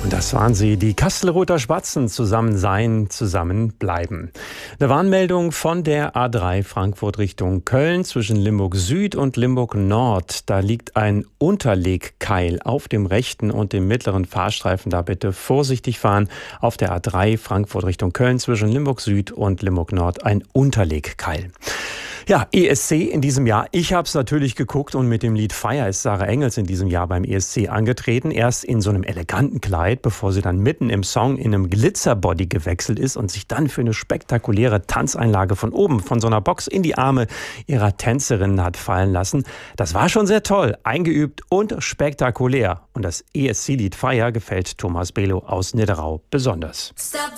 Das waren sie, die Kastelruther Spatzen. Zusammen sein, zusammen bleiben. Eine Warnmeldung von der A3 Frankfurt Richtung Köln zwischen Limburg Süd und Limburg Nord. Da liegt ein Unterlegkeil auf dem rechten und dem mittleren Fahrstreifen. Da bitte vorsichtig fahren. Auf der A3 Frankfurt Richtung Köln zwischen Limburg Süd und Limburg Nord ein Unterlegkeil. Ja, ESC in diesem Jahr. Ich habe es natürlich geguckt und mit dem Lied Fire ist Sarah Engels in diesem Jahr beim ESC angetreten. Erst in so einem eleganten Kleid, bevor sie dann mitten im Song in einem Glitzerbody gewechselt ist und sich dann für eine spektakuläre Tanzeinlage von oben, von so einer Box in die Arme ihrer Tänzerinnen hat fallen lassen. Das war schon sehr toll, eingeübt und spektakulär. Und das ESC-Lied Fire gefällt Thomas Belo aus Nidderau besonders.